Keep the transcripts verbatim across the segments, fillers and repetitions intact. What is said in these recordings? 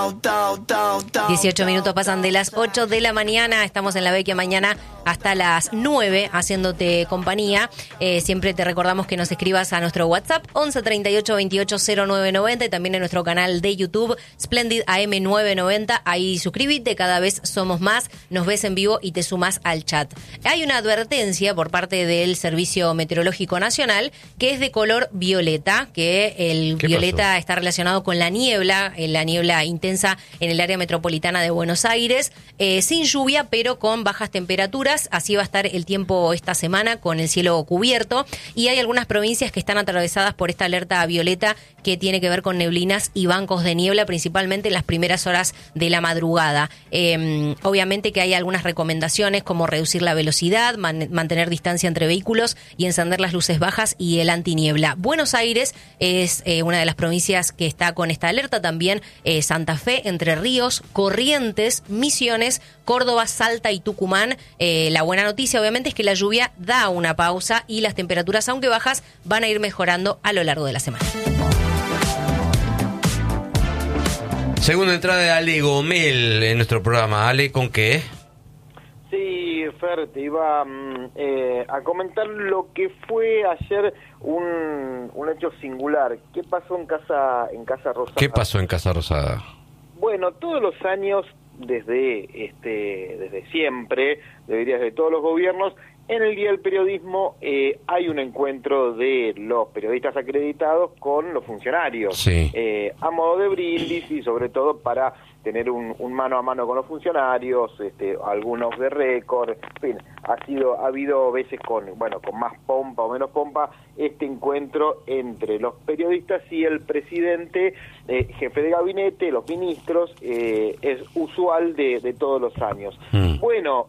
dieciocho minutos pasan de las ocho de la mañana. Estamos en La Vecchia Mañana hasta las nueve haciéndote compañía. Eh, siempre te recordamos que nos escribas a nuestro WhatsApp once treinta y ocho veintiocho cero nueve noventa y también en nuestro canal de YouTube Splendid A M nueve noventa. Ahí suscríbete, cada vez somos más, nos ves en vivo y te sumas al chat. Hay una advertencia por parte del Servicio Meteorológico Nacional que es de color violeta, que el violeta pasó? Está relacionado con la niebla, la niebla intensa en el área metropolitana de Buenos Aires, eh, sin lluvia pero con bajas temperaturas. Así va a estar el tiempo esta semana con el cielo cubierto y hay algunas provincias que están atravesadas por esta alerta violeta que tiene que ver con neblinas y bancos de niebla, principalmente en las primeras horas de la madrugada. Eh, obviamente que hay algunas recomendaciones como reducir la velocidad, man- mantener distancia entre vehículos y encender las luces bajas y el antiniebla. Buenos Aires es eh, una de las provincias que está con esta alerta, también eh, Santa Fe, Entre Ríos, Corrientes, Misiones, Córdoba, Salta y Tucumán. Eh, la buena noticia obviamente es que la lluvia da una pausa y las temperaturas, aunque bajas, van a ir mejorando a lo largo de la semana. Segunda entrada de Ale Gomel en nuestro programa. Ale, ¿con qué? Sí, Fer, te iba eh, a comentar lo que fue ayer un, un hecho singular. ¿Qué pasó en Casa, en Casa Rosada? ¿Qué pasó en Casa Rosada? Bueno, todos los años, desde este desde siempre, debería de todos los gobiernos, en el Día del Periodismo eh, hay un encuentro de los periodistas acreditados con los funcionarios, sí. eh, a modo de brindis y sobre todo para tener un, un mano a mano con los funcionarios, este, algunos de récord, en fin, ha sido, ha habido veces con, bueno, con más pompa o menos pompa, este encuentro entre los periodistas y el presidente, eh, jefe de gabinete, los ministros, eh, es usual de, de todos los años. Mm. Bueno,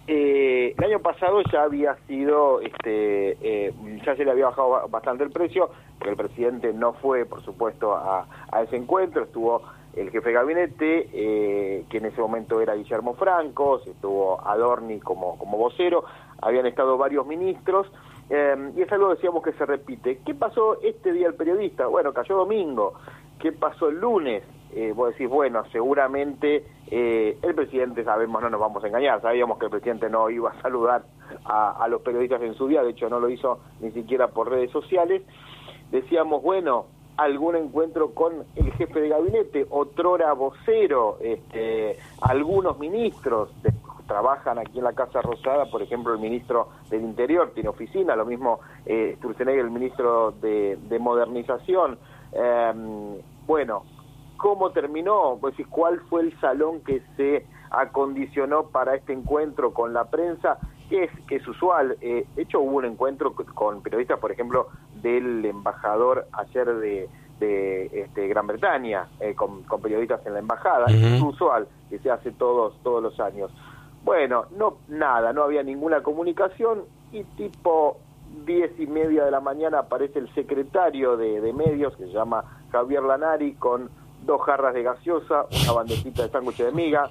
Eh, el año pasado ya había sido, este, eh, ya se le había bajado bastante el precio, porque el presidente no fue, por supuesto, a, a ese encuentro. Estuvo el jefe de gabinete, eh, que en ese momento era Guillermo Franco, estuvo Adorni como, como vocero, habían estado varios ministros, eh, y es algo, decíamos, que se repite. ¿Qué pasó este día el periodista? Bueno, cayó domingo. ¿Qué pasó el lunes? Eh, vos decís, bueno, seguramente eh, el presidente, sabemos, no nos vamos a engañar, sabíamos que el presidente no iba a saludar a, a los periodistas en su día, de hecho no lo hizo ni siquiera por redes sociales. Decíamos, bueno, algún encuentro con el jefe de gabinete, otrora vocero, este, algunos ministros de, trabajan aquí en la Casa Rosada, por ejemplo el ministro del Interior tiene oficina, lo mismo eh, Sturzenegger, el ministro de, de Modernización. Eh, bueno, ¿cómo terminó? Pues, ¿cuál fue el salón que se acondicionó para este encuentro con la prensa? Que es, que es usual. Eh, de hecho, hubo un encuentro con periodistas, por ejemplo, del embajador ayer de, de este, Gran Bretaña, eh, con, con periodistas en la embajada. Uh-huh. Es usual, que se hace todos, todos los años. Bueno, no, nada, no había ninguna comunicación y tipo diez y media de la mañana aparece el secretario de, de medios, que se llama Javier Lanari, con dos jarras de gaseosa, una bandejita de sándwich de miga.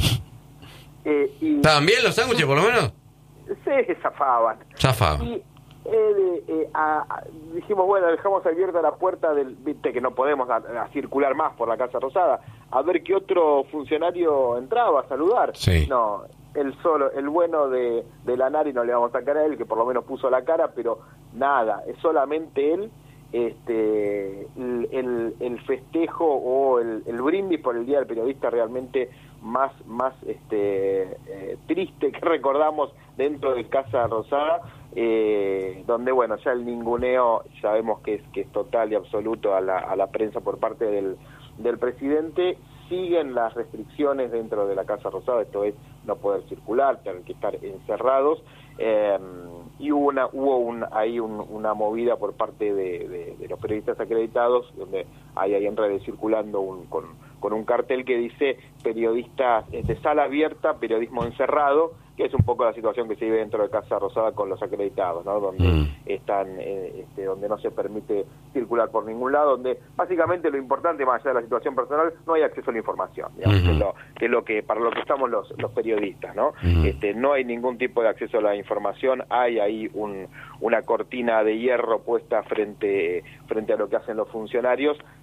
Eh, y ¿Estaban bien los sándwiches, por lo menos? Se zafaban. Zafaban. Y eh, eh, a, a, dijimos, bueno, dejamos abierta la puerta del... Viste que no podemos a, a circular más por la Casa Rosada, a ver qué otro funcionario entraba a saludar. Sí. No, el solo, el bueno de, de Lanari, no le vamos a sacar a él, que por lo menos puso la cara, pero nada, es solamente él. Este el, el, el festejo o el, el brindis por el Día del Periodista realmente más más este eh, triste que recordamos dentro de Casa Rosada, eh, donde bueno, ya el ninguneo sabemos que es que es total y absoluto a la, a la prensa por parte del, del presidente. Siguen las restricciones dentro de la Casa Rosada, esto es no poder circular, tener que estar encerrados, eh, y hubo una hubo un, ahí un, una movida por parte de, de, de los periodistas acreditados, donde hay ahí en redes circulando un, con, con un cartel que dice periodistas de sala abierta, periodismo encerrado, que es un poco la situación que se vive dentro de Casa Rosada con los acreditados, ¿no? Donde mm. están, eh, este, donde no se permite circular por ningún lado, donde básicamente lo importante, más allá de la situación personal, no hay acceso a la información, digamos, mm. que, es lo, que es lo que para lo que estamos los, los periodistas, ¿no? Mm. Este, no hay ningún tipo de acceso a la información, hay ahí un, una cortina de hierro puesta frente frente a lo que hacen los funcionarios,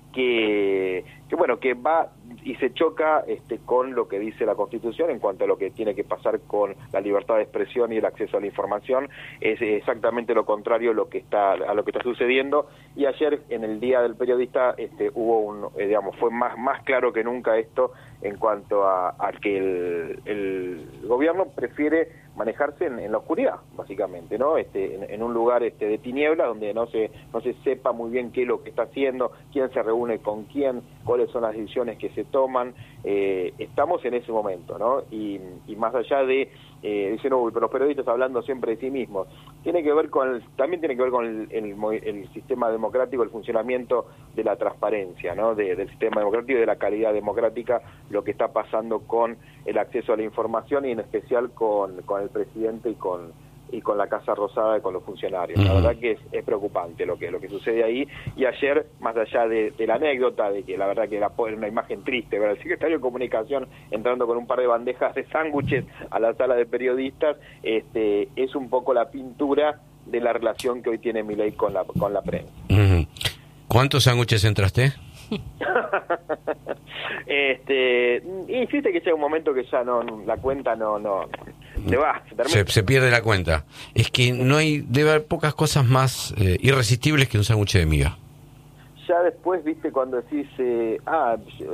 que, que bueno, que va y se choca este, con lo que dice la Constitución en cuanto a lo que tiene que pasar con la libertad de expresión y el acceso a la información. Es exactamente lo contrario a lo que está a lo que está sucediendo. Y ayer, en el Día del Periodista, este, hubo un, eh, digamos, fue más más claro que nunca esto en cuanto a, a que el, el gobierno prefiere manejarse en, en la oscuridad, básicamente, ¿no? Este, en, en un lugar este, de tinieblas donde no se no se sepa muy bien qué es lo que está haciendo, quién se reúne con quién, cuáles son las decisiones que se toman. Eh, estamos en ese momento, ¿no? Y, y más allá de eh, dicen, uy, pero los periodistas hablando siempre de sí mismos, tiene que ver con el, también tiene que ver con el, el, el sistema democrático, el funcionamiento de la transparencia, ¿no? De, del sistema democrático y de la calidad democrática, lo que está pasando con el acceso a la información y en especial con, con el presidente y con y con la Casa Rosada y con los funcionarios. La verdad que es, es preocupante lo que lo que sucede ahí. Y ayer, más allá de, de la anécdota, de que la verdad que era una imagen triste, ver al secretario de Comunicación entrando con un par de bandejas de sándwiches a la sala de periodistas, este es un poco la pintura de la relación que hoy tiene Milei con la con la prensa. Uh-huh. ¿Cuántos sándwiches entraste? este y fíjate que llega un momento que ya no la cuenta no no se va, se, se, se pierde la cuenta. Es que no hay, debe haber pocas cosas más eh, irresistibles que un sándwich de miga. Ya después, viste, cuando decís, eh, ah,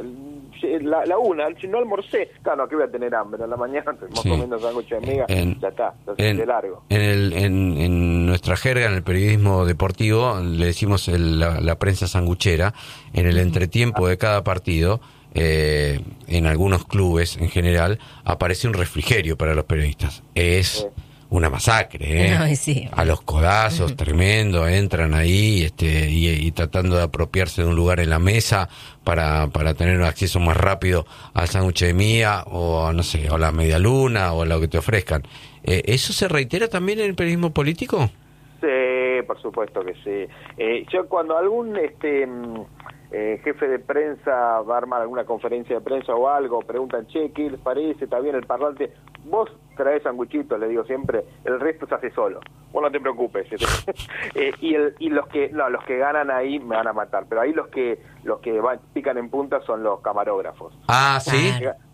la, la una, si no almorcé, claro, no, que voy a tener hambre, en la mañana estamos sí. comiendo sándwich de miga, en, ya está, en, de largo. En, el, en, en nuestra jerga, en el periodismo deportivo, le decimos el, la, la prensa sanguchera. En el entretiempo de cada partido, eh, en algunos clubes en general, aparece un refrigerio para los periodistas. Es... Sí. Una masacre, ¿eh? Ay, sí. A los codazos, uh-huh. tremendo, entran ahí este, y, y tratando de apropiarse de un lugar en la mesa para, para tener un acceso más rápido al sándwich de miga o, no sé, o la media luna o lo que te ofrezcan. Eh, ¿Eso se reitera también en el periodismo político? Sí, por supuesto que sí. Eh, yo cuando algún este eh, jefe de prensa va a armar alguna conferencia de prensa o algo, preguntan, che, ¿qué les parece? ¿Está bien el parlante? Vos traes sanguchitos, le digo siempre, el resto se hace solo. Vos no te preocupes. eh, y el, y los que no, los que ganan ahí me van a matar, pero ahí los que los que van, pican en punta son los camarógrafos. Ah, ¿sí?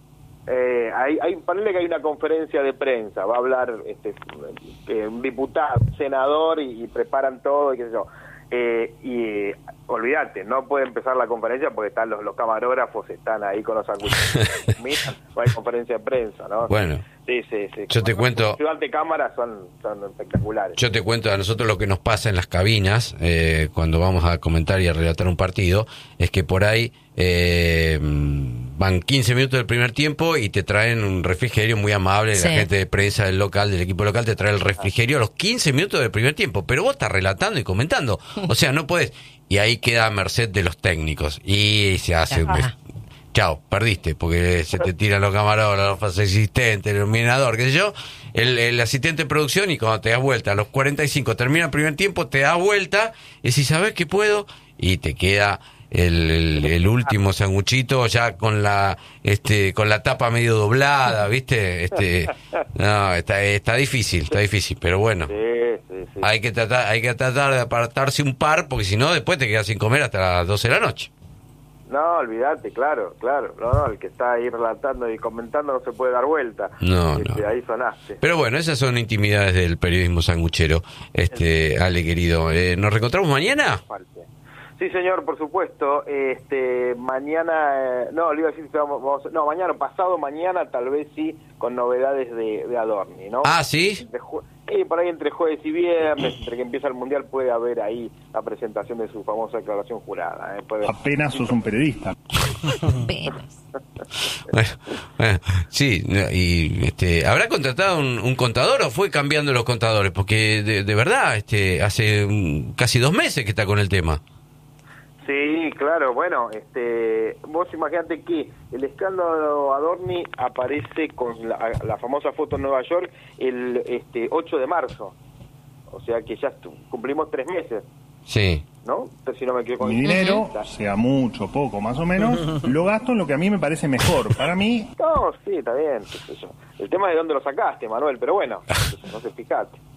Eh, hay, hay, ponele que hay una conferencia de prensa, va a hablar este eh, un diputado, un senador y, y preparan todo y qué sé yo. Eh, y eh, olvídate, no puede empezar la conferencia porque están los, los camarógrafos están ahí con los sanguchitos. Miran, no hay conferencia de prensa, ¿no? Bueno, sí, sí, sí. Yo te cuento. Los de cámara son, son espectaculares. Yo te cuento a nosotros lo que nos pasa en las cabinas eh, cuando vamos a comentar y a relatar un partido, es que por ahí eh, van quince minutos del primer tiempo y te traen un refrigerio muy amable, sí. La gente de prensa del local, del equipo local, te trae el refrigerio a los quince minutos del primer tiempo, pero vos estás relatando y comentando, o sea, no podés, y ahí queda a merced de los técnicos, y se hace... Chao, perdiste, porque se te tiran los camarógrafos, los asistentes, el iluminador, qué sé yo, el, el asistente de producción, y cuando te das vuelta, a los cuarenta y cinco termina el primer tiempo, te das vuelta, y si sabes que puedo, y te queda el, el, el último sanguchito ya con la este con la tapa medio doblada, ¿viste? Este, no, está, está difícil, está difícil, pero bueno. Sí, sí, sí. Hay que tratar, hay que tratar de apartarse un par, porque si no, después te quedas sin comer hasta las doce de la noche. No, olvídate, claro, claro. No, no, el que está ahí relatando y comentando no se puede dar vuelta. No, este, no. Ahí sonaste. Pero bueno, esas son intimidades del periodismo sanguchero. Este, Ale, querido, eh, ¿nos reencontramos mañana? Sí, señor, por supuesto. Este, mañana, eh, no, le iba a decir que vamos, vamos, no, mañana, pasado mañana, tal vez sí, con novedades de, de Adorni, ¿no? Ah, ¿sí? Y por ahí entre jueves y viernes, entre que empieza el Mundial, puede haber ahí la presentación de su famosa declaración jurada. ¿eh? Puede... Apenas sos un periodista. Apenas. Bueno, bueno, sí, y este, ¿habrá contratado un, un contador o fue cambiando los contadores? Porque de, de verdad, este, hace um, casi dos meses que está con el tema. Sí, claro, bueno, este, vos imaginate que el escándalo Adorni aparece con la, la famosa foto en Nueva York el este ocho de marzo, o sea que ya cumplimos tres meses. Sí. ¿No? Entonces, si no me equivoco, mi dinero, sea mucho, poco, más o menos, lo gasto en lo que a mí me parece mejor. Para mí... No, sí, está bien, qué sé yo. El tema es de dónde lo sacaste, Manuel, pero bueno, no sé, fijate.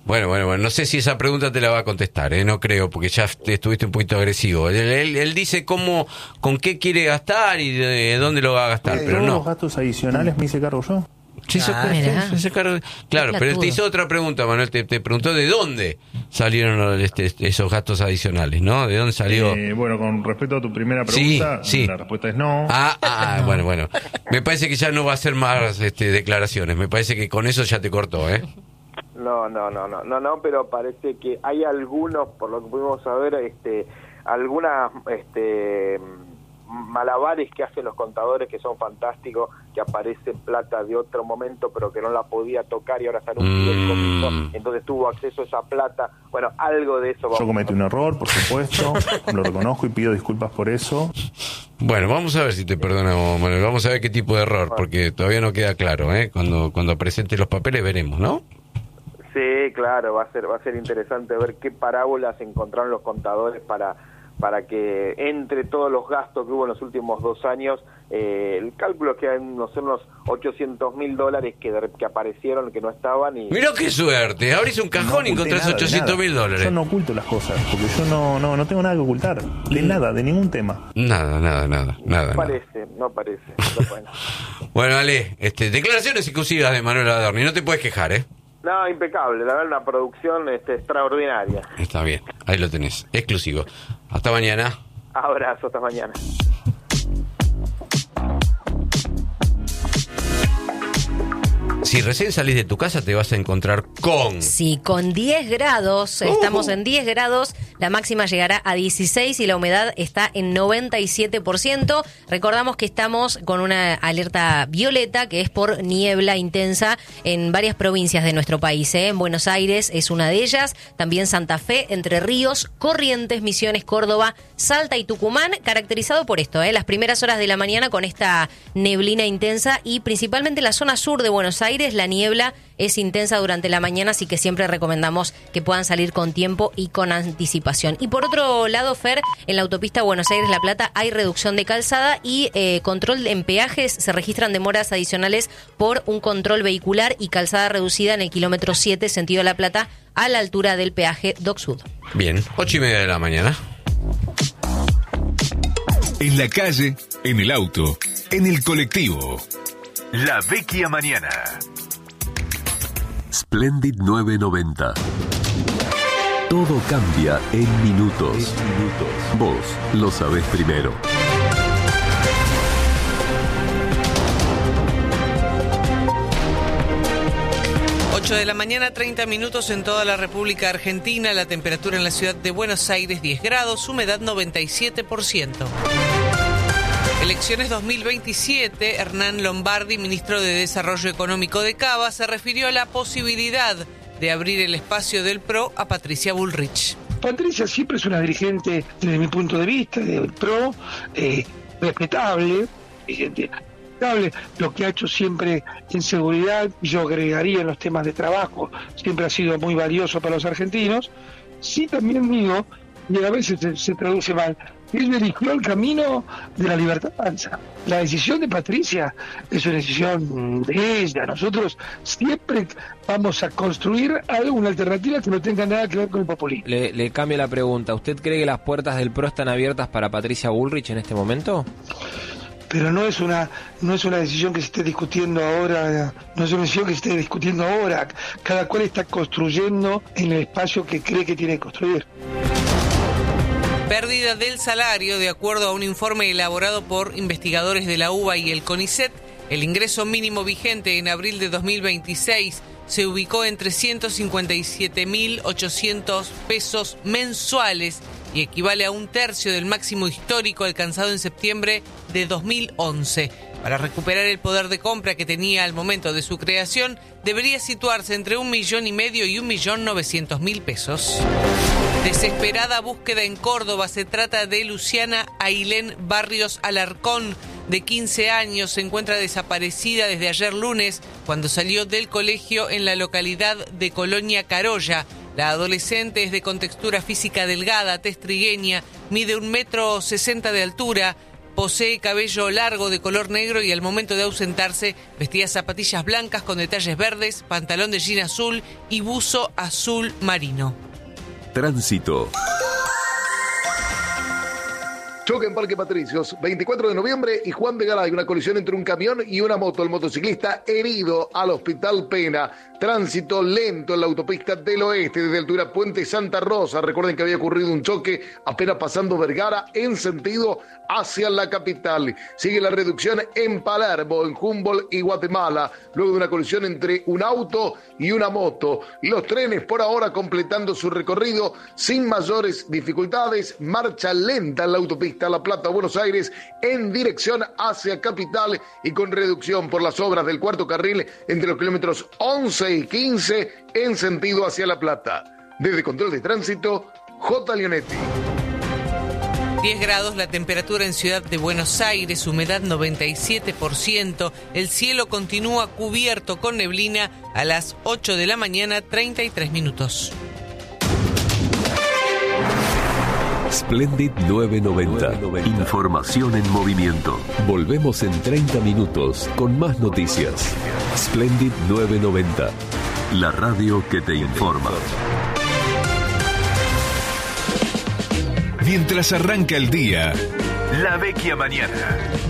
Bueno, bueno, bueno, no sé si esa pregunta te la va a contestar, ¿eh? No creo, porque ya te estuviste un poquito agresivo. Él, él, él dice cómo, con qué quiere gastar y de, de dónde lo va a gastar, Eh, pero todos no. los gastos adicionales me hice cargo yo. Sí, se- Ah, se- mirá. se- se carga- Claro, pero él te hizo otra pregunta, Manuel, te, te preguntó de dónde salieron los- este, esos gastos adicionales, ¿no? ¿De dónde salió? Eh, bueno, con respecto a tu primera Sí, pregunta, sí. la respuesta es no. Ah, ah, ah, bueno, bueno. Me parece que ya no va a hacer más este, declaraciones, me parece que con eso ya te cortó, ¿eh? No, no, no, no, no, no, pero parece que hay algunos, por lo que pudimos saber, este, algunas, este, malabares que hacen los contadores que son fantásticos, que aparece plata de otro momento, pero que no la podía tocar y ahora está en un Mm. fideicomiso, entonces tuvo acceso a esa plata. Bueno, algo de eso. Yo vamos cometí a- un error, por supuesto, lo reconozco y pido disculpas por eso. Bueno, vamos a ver si te perdonamos, Manuel. Vamos a ver qué tipo de error, porque todavía no queda claro, ¿eh? Cuando, cuando presente los papeles veremos, ¿no? Sí, claro, va a ser va a ser interesante ver qué parábolas encontraron los contadores para para que entre todos los gastos que hubo en los últimos dos años, eh, el cálculo es que hay no sé, unos ochocientos mil dólares que, de- que aparecieron, que no estaban y... Mirá qué suerte, abrís un cajón y No oculté encontrás nada de ochocientos mil nada. dólares. Yo no oculto las cosas, porque yo no, no, no tengo nada que ocultar. De Mm. nada, de ningún tema. Nada, nada, nada, nada. No nada. parece, no parece. No, bueno. Bueno, Ale, este, declaraciones exclusivas de Manuel Adorni, no te puedes quejar, ¿eh? No, impecable, la verdad, una producción este, extraordinaria. Está bien, ahí lo tenés, exclusivo. Hasta mañana. Abrazo, hasta mañana. Si recién salís de tu casa te vas a encontrar con... Sí, con diez grados, estamos en diez grados, la máxima llegará a dieciséis y la humedad está en noventa y siete por ciento. Recordamos que estamos con una alerta violeta que es por niebla intensa en varias provincias de nuestro país, ¿eh? En Buenos Aires es una de ellas, también Santa Fe, Entre Ríos, Corrientes, Misiones, Córdoba, Salta y Tucumán, caracterizado por esto, ¿eh? Las primeras horas de la mañana con esta neblina intensa y principalmente en la zona sur de Buenos Aires la niebla es intensa durante la mañana, así que siempre recomendamos que puedan salir con tiempo y con anticipación. Y por otro lado, Fer, en la autopista Buenos Aires-La Plata hay reducción de calzada y eh, control en peajes. Se registran demoras adicionales por un control vehicular y calzada reducida en el kilómetro siete, sentido La Plata, a la altura del peaje Doc Sud. Bien, ocho y media de la mañana. En la calle, en el auto, en el colectivo. La Vecchia Mañana. Splendid nueve noventa. Todo cambia en minutos. Vos lo sabés primero. ocho de la mañana, treinta minutos en toda la República Argentina. La temperatura en la ciudad de Buenos Aires, diez grados, humedad noventa y siete por ciento. Elecciones dos mil veintisiete, Hernán Lombardi, ministro de Desarrollo Económico de Cava, se refirió a la posibilidad de abrir el espacio del P R O a Patricia Bullrich. Patricia siempre es una dirigente, desde mi punto de vista, del P R O, eh, respetable, dirigente respetable, lo que ha hecho siempre en seguridad, yo agregaría en los temas de trabajo, siempre ha sido muy valioso para los argentinos. Sí, también digo, y a veces se, se traduce mal, él eligió el camino de la libertad avanza. La decisión de Patricia es una decisión de ella. Nosotros siempre vamos a construir alguna alternativa que no tenga nada que ver con el populismo. Le, le cambio la pregunta. ¿Usted cree que las puertas del P R O están abiertas para Patricia Bullrich en este momento? Pero no es una no es una decisión que se esté discutiendo ahora, no es una decisión que se esté discutiendo ahora. Cada cual está construyendo en el espacio que cree que tiene que construir. Pérdida del salario, de acuerdo a un informe elaborado por investigadores de la U B A y el CONICET, el ingreso mínimo vigente en abril de dos mil veintiséis se ubicó en trescientos cincuenta y siete mil ochocientos pesos mensuales y equivale a un tercio del máximo histórico alcanzado en septiembre de dos mil once. Para recuperar el poder de compra que tenía al momento de su creación, debería situarse entre un millón y medio y un millón novecientos mil pesos. Desesperada búsqueda en Córdoba. Se trata de Luciana Ailén Barrios Alarcón, de quince años. Se encuentra desaparecida desde ayer lunes, cuando salió del colegio en la localidad de Colonia Carolla. La adolescente es de contextura física delgada, tez trigueña, mide un metro sesenta de altura, Posee cabello largo de color negro y al momento de ausentarse vestía zapatillas blancas con detalles verdes, pantalón de jean azul y buzo azul marino. Tránsito. Choque en Parque Patricios, veinticuatro de noviembre y Juan de Garay, una colisión entre un camión y una moto. El motociclista herido al Hospital Pena. Tránsito lento en la autopista del Oeste, desde altura Puente Santa Rosa. Recuerden que había ocurrido un choque apenas pasando Vergara en sentido hacia la capital. Sigue la reducción en Palermo, en Humboldt y Guatemala, luego de una colisión entre un auto y una moto. Los trenes por ahora completando su recorrido sin mayores dificultades. Marcha lenta en la autopista La Plata, Buenos Aires, en dirección hacia capital y con reducción por las obras del cuarto carril entre los kilómetros once y quince en sentido hacia La Plata. Desde Control de Tránsito, J. Leonetti. diez grados la temperatura en Ciudad de Buenos Aires, humedad noventa y siete por ciento, el cielo continúa cubierto con neblina a las ocho de la mañana, treinta y tres minutos. Splendid novecientos noventa. Información en movimiento. Volvemos en treinta minutos con más noticias. Splendid novecientos noventa. La radio que te informa. Mientras arranca el día, La Vecchia Mañana.